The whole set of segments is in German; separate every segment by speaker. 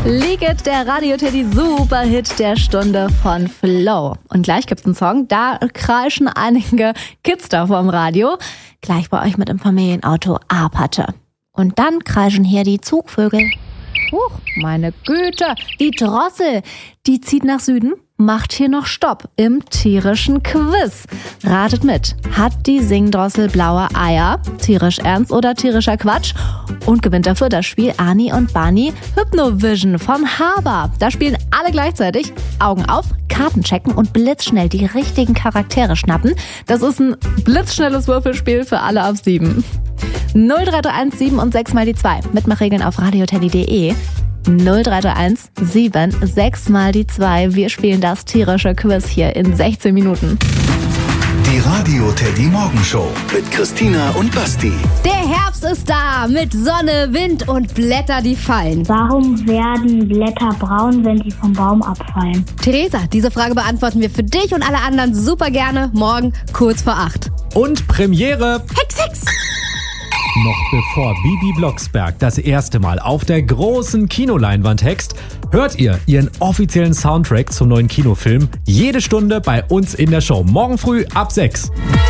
Speaker 1: Leak It, der Radio Teddy Superhit der Stunde von Flo. Und gleich gibt's einen Song, da kreischen einige Kids da vorm Radio. Gleich bei euch mit dem Familienauto A-Patte. Und dann kreischen hier die Zugvögel. Huch, meine Güte, die Drossel, die zieht nach Süden, macht hier noch Stopp im tierischen Quiz. Ratet mit, hat die Singdrossel blaue Eier, tierisch ernst oder tierischer Quatsch? Und gewinnt dafür das Spiel Ani und Barney Hypnovision von Haber. Da spielen alle gleichzeitig, Augen auf, Karten checken und blitzschnell die richtigen Charaktere schnappen. Das ist ein blitzschnelles Würfelspiel für alle ab 7. 0331 7 und 6 mal die 2. Mitmachregeln auf radioteddy.de. 0331 7 6 mal die 2. Wir spielen das tierische Quiz hier in 16 Minuten.
Speaker 2: Die Radio Teddy Morgenshow mit Christina und Basti.
Speaker 3: Der Herbst ist da mit Sonne, Wind und Blätter, die fallen.
Speaker 4: Warum werden Blätter braun, wenn sie vom Baum abfallen?
Speaker 3: Theresa, diese Frage beantworten wir für dich und alle anderen super gerne morgen kurz vor 8.
Speaker 5: Und Premiere.
Speaker 3: Hex!
Speaker 5: Noch bevor Bibi Blocksberg das erste Mal auf der großen Kinoleinwand hext, hört ihr ihren offiziellen Soundtrack zum neuen Kinofilm jede Stunde bei uns in der Show. Morgen früh ab 6.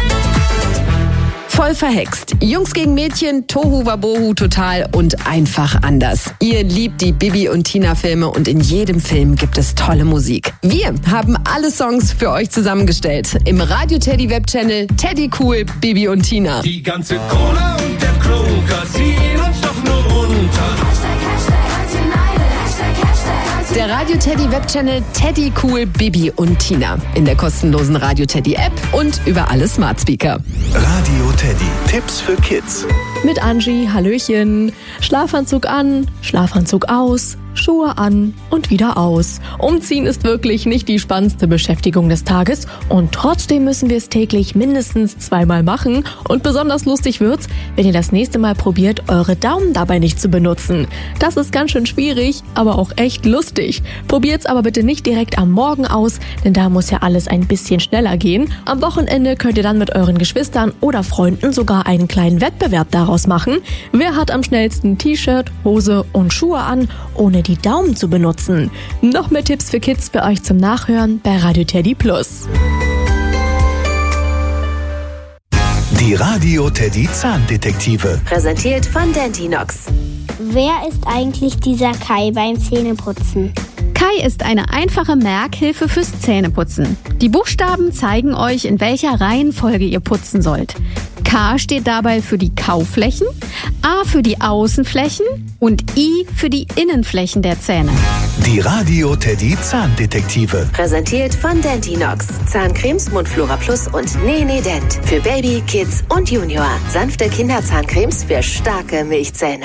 Speaker 6: Voll verhext. Jungs gegen Mädchen, Tohu Wabohu total und einfach anders. Ihr liebt die Bibi und Tina Filme und in jedem Film gibt es tolle Musik. Wir haben alle Songs für euch zusammengestellt. Im Radio Teddy Webchannel Teddy Cool, Bibi und Tina.
Speaker 7: Die ganze Cola und der Klunker ziehen uns doch nur runter.
Speaker 6: Der Radio Teddy Webchannel Teddy Cool, Bibi und Tina. In der kostenlosen Radio Teddy App und über alle Smart Speaker.
Speaker 2: Radio Teddy. Tipps für Kids.
Speaker 8: Mit Angie, Hallöchen. Schlafanzug an, Schlafanzug aus, Schuhe an und wieder aus. Umziehen ist wirklich nicht die spannendste Beschäftigung des Tages und trotzdem müssen wir es täglich mindestens 2-mal machen und besonders lustig wird's, wenn ihr das nächste Mal probiert, eure Daumen dabei nicht zu benutzen. Das ist ganz schön schwierig, aber auch echt lustig. Probiert's aber bitte nicht direkt am Morgen aus, denn da muss ja alles ein bisschen schneller gehen. Am Wochenende könnt ihr dann mit euren Geschwistern oder Freunden sogar einen kleinen Wettbewerb daraus machen. Wer hat am schnellsten T-Shirt, Hose und Schuhe an, ohne die Daumen zu benutzen? Noch mehr Tipps für Kids für euch zum Nachhören bei Radio Teddy Plus.
Speaker 2: Die Radio Teddy Zahndetektive.
Speaker 9: Präsentiert von Dentinox.
Speaker 4: Wer ist eigentlich dieser Kai beim Zähneputzen?
Speaker 10: Kai ist eine einfache Merkhilfe fürs Zähneputzen. Die Buchstaben zeigen euch, in welcher Reihenfolge ihr putzen sollt. K steht dabei für die Kauflächen, A für die Außenflächen und I für die Innenflächen der Zähne.
Speaker 2: Die Radio Teddy Zahndetektive.
Speaker 9: Präsentiert von Dentinox. Zahncremes, Mundflora Plus und Nene Dent. Für Baby, Kids und Junior. Sanfte Kinderzahncremes für starke Milchzähne.